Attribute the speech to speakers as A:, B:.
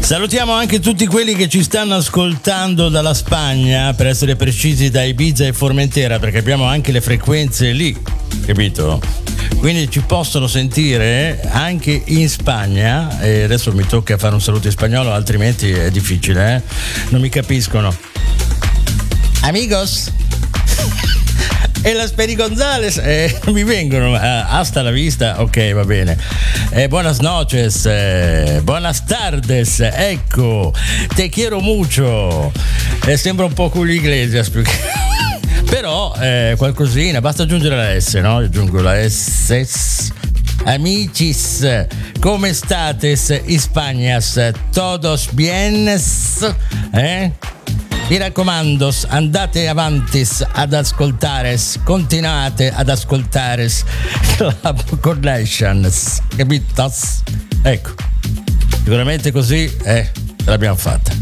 A: Salutiamo anche tutti quelli che ci stanno ascoltando dalla Spagna, per essere precisi da Ibiza e Formentera, perché abbiamo anche le frequenze lì, capito? Quindi ci possono sentire anche in Spagna, e adesso mi tocca fare un saluto in spagnolo, altrimenti è difficile, non mi capiscono. Amigos e la Speri Gonzales mi vengono hasta la vista, ok, va bene, buenas noches, buenas tardes, ecco, te quiero mucho, sembra un po' Julio Iglesias più che però qualcosina, basta aggiungere la S, no? Aggiungo la S. Amicis, come states Hispanias? Todos bienes? Mi raccomando, andate avanti ad ascoltare, continuate ad ascoltare Club Connections, capito? Ecco, sicuramente così l'abbiamo fatta.